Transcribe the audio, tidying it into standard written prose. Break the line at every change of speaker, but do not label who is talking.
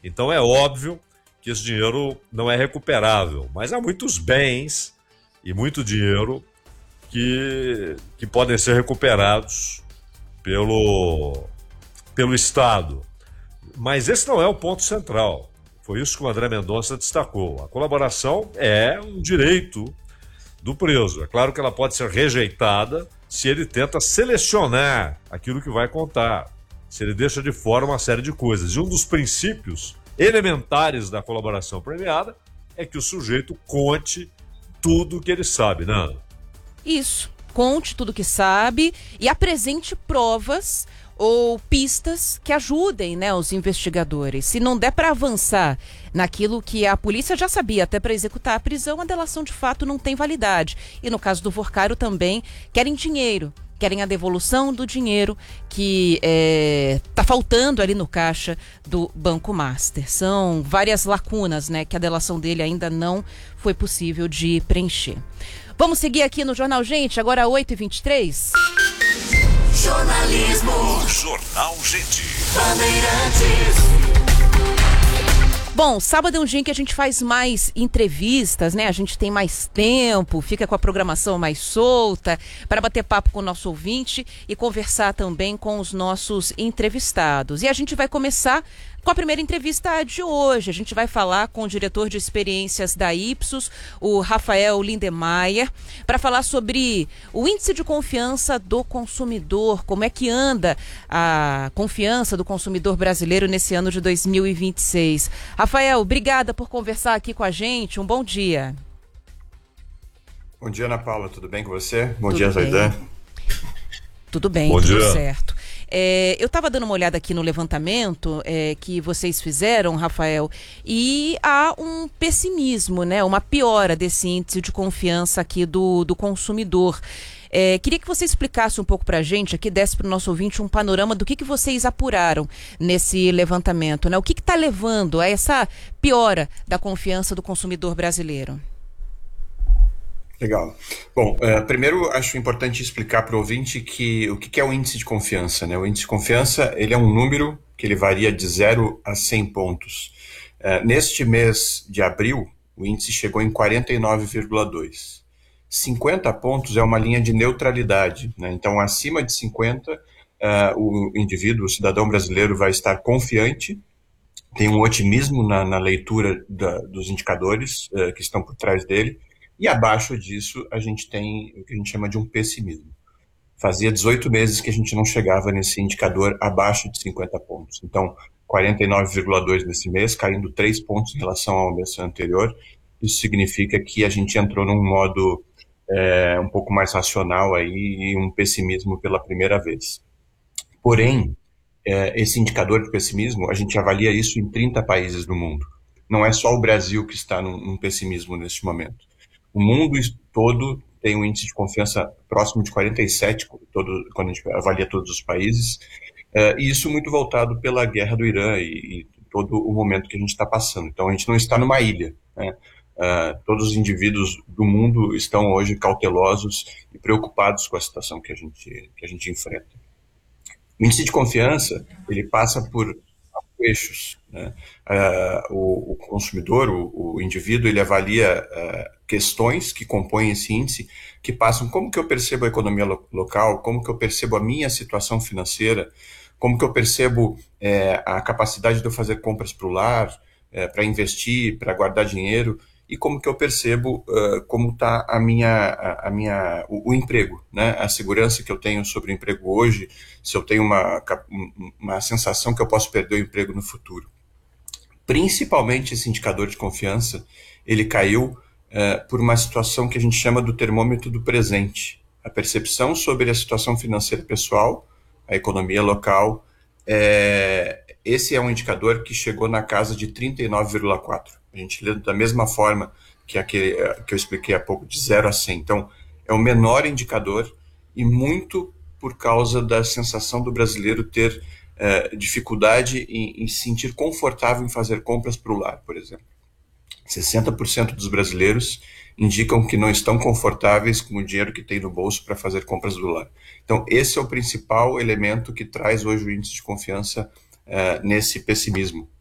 Então é óbvio que esse dinheiro não é recuperável, mas há muitos bens e muito dinheiro que podem ser recuperados pelo Estado. Mas esse não é o ponto central. Foi isso que o André Mendonça destacou. A colaboração é um direito do preso. É claro que ela pode ser rejeitada se ele tenta selecionar aquilo que vai contar, se ele deixa de fora uma série de coisas. E um dos princípios elementares da colaboração premiada é que o sujeito conte tudo o que ele sabe, Nando.
Isso, conte tudo que sabe e apresente provas ou pistas que ajudem, né, os investigadores. Se não der para avançar naquilo que a polícia já sabia, até para executar a prisão, a delação de fato não tem validade. E no caso do Vorcaro também, querem dinheiro, querem a devolução do dinheiro que está faltando ali no caixa do Banco Master. São várias lacunas, né, que a delação dele ainda não foi possível de preencher. Vamos seguir aqui no Jornal Gente, agora 8h23.
Jornalismo.
Jornal Gente.
Bandeirantes.
Bom, sábado é um dia em que a gente faz mais entrevistas, né? A gente tem mais tempo, fica com a programação mais solta para bater papo com o nosso ouvinte e conversar também com os nossos entrevistados. E a gente vai começar com a primeira entrevista de hoje. A gente vai falar com o diretor de experiências da Ipsos, o Rafael Lindemeyer, para falar sobre o índice de confiança do consumidor, como é que anda a confiança do consumidor brasileiro nesse ano de 2026. Rafael, obrigada por conversar aqui com a gente. Um bom dia.
Bom dia, Ana Paula. Tudo bem com você? Bom
Tudo
dia,
bem.
Zaidan.
Tudo bem,
Bom
tudo
dia.
certo. Eu estava dando uma olhada aqui no levantamento que vocês fizeram, Rafael, e há um pessimismo, né? Uma piora desse índice de confiança aqui do consumidor. Queria que você explicasse um pouco para a gente, aqui desse para o nosso ouvinte um panorama do que vocês apuraram nesse levantamento, né? O que está levando a essa piora da confiança do consumidor brasileiro?
Legal. Bom, primeiro acho importante explicar para o ouvinte o que é o índice de confiança, né? O índice de confiança, ele é um número que ele varia de 0 a 100 pontos. Neste mês de abril, o índice chegou em 49,2. 50 pontos é uma linha de neutralidade, né? Então, acima de 50, o indivíduo, o cidadão brasileiro vai estar confiante, tem um otimismo na leitura dos indicadores que estão por trás dele, e abaixo disso a gente tem o que a gente chama de um pessimismo. Fazia 18 meses que a gente não chegava nesse indicador abaixo de 50 pontos. Então, 49,2 nesse mês, caindo 3 pontos em relação ao mês anterior. Isso significa que a gente entrou num modo um pouco mais racional aí, e um pessimismo pela primeira vez. Porém, esse indicador de pessimismo, a gente avalia isso em 30 países do mundo. Não é só o Brasil que está num pessimismo neste momento. O mundo todo tem um índice de confiança próximo de 47, quando a gente avalia todos os países, e isso muito voltado pela guerra do Irã e todo o momento que a gente está passando. Então, a gente não está numa ilha, né? Todos os indivíduos do mundo estão hoje cautelosos e preocupados com a situação que a gente enfrenta. O índice de confiança, ele passa por eixos, né? O consumidor, o indivíduo, ele avalia questões que compõem esse índice, que passam como que eu percebo a economia local, como que eu percebo a minha situação financeira, como que eu percebo a capacidade de eu fazer compras para o lar, para investir, para guardar dinheiro, e como que eu percebo como está o emprego, né? A segurança que eu tenho sobre o emprego hoje, se eu tenho uma sensação que eu posso perder o emprego no futuro. Principalmente esse indicador de confiança, ele caiu por uma situação que a gente chama do termômetro do presente. A percepção sobre a situação financeira pessoal, a economia local, esse é um indicador que chegou na casa de 39,4. A gente lê da mesma forma que aquele que eu expliquei há pouco, de 0 a 100. Então, é o menor indicador, e muito por causa da sensação do brasileiro ter dificuldade em se sentir confortável em fazer compras para o lar, por exemplo. 60% dos brasileiros indicam que não estão confortáveis com o dinheiro que tem no bolso para fazer compras do lar. Então, esse é o principal elemento que traz hoje o índice de confiança nesse pessimismo.